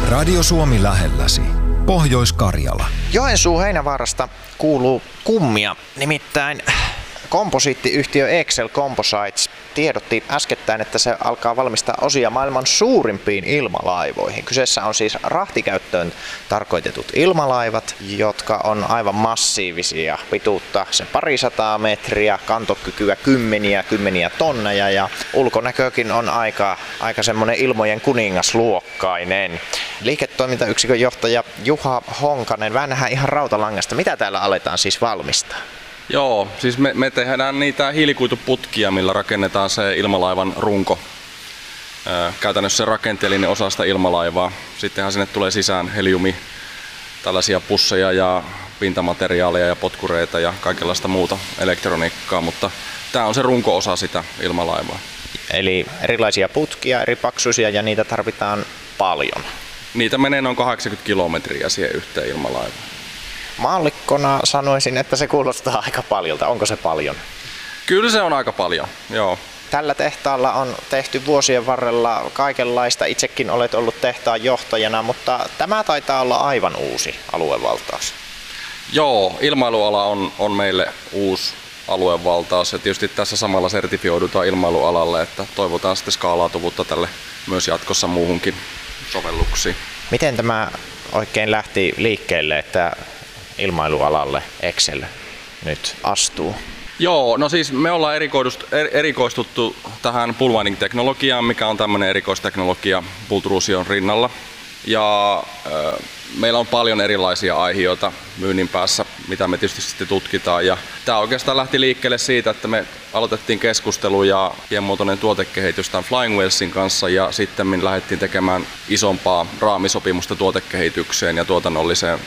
Radio Suomi lähelläsi. Pohjois-Karjala. Joensuu Heinävaarasta kuuluu kummia, nimittäin komposiittiyhtiö Excel Composites tiedotti äskettäin, että se alkaa valmistaa osia maailman suurimpiin ilmalaivoihin. Kyseessä on siis rahtikäyttöön tarkoitetut ilmalaivat, jotka on aivan massiivisia, pituutta se 200 metriä, kantokykyä kymmeniä tonneja ja ulkonäkökin on aika semmoinen ilmojen kuningasluokkainen. Liiketoimintayksikön johtaja Juha Honkanen, väännähän ihan rautalangasta. Mitä täällä aletaan siis valmistaa? Joo, siis me tehdään niitä hiilikuituputkia, millä rakennetaan se ilmalaivan runko. Käytännössä se rakenteellinen osa sitä ilmalaivaa. Sittenhän sinne tulee sisään heliumi, tällaisia pusseja ja pintamateriaaleja ja potkureita ja kaikenlaista muuta elektroniikkaa, mutta tämä on se runko-osa sitä ilmalaivaa. Eli erilaisia putkia, eri paksuisia ja niitä tarvitaan paljon. Niitä menee noin 80 kilometriä siihen yhteen ilmalaivaan. Maallikkona sanoisin, että se kuulostaa aika paljolta. Onko se paljon? Kyllä se on aika paljon, joo. Tällä tehtaalla on tehty vuosien varrella kaikenlaista. Itsekin olet ollut tehtaan johtajana, mutta tämä taitaa olla aivan uusi aluevaltaus. Joo, ilmailuala on meille uusi aluevaltaus ja tietysti tässä samalla sertifioidutaan ilmailualalle, että toivotaan sitten skaalautuvuutta tälle myös jatkossa muuhunkin sovelluksiin. Miten tämä oikein lähti liikkeelle, että ilmailualalle Excel nyt astuu? Joo, no siis me ollaan erikoistuttu tähän pulvaining-teknologiaan, mikä on tämmöinen erikoisteknologia pultruusion rinnalla. Ja meillä on paljon erilaisia aiheita myynnin päässä, mitä me tietysti sitten tutkitaan. Ja tämä oikeastaan lähti liikkeelle siitä, että me aloitettiin keskustelu ja pienmuotoinen tuotekehitys tämän Flying Whalesin kanssa ja sitten me lähdettiin tekemään isompaa raamisopimusta tuotekehitykseen ja tuotannolliseen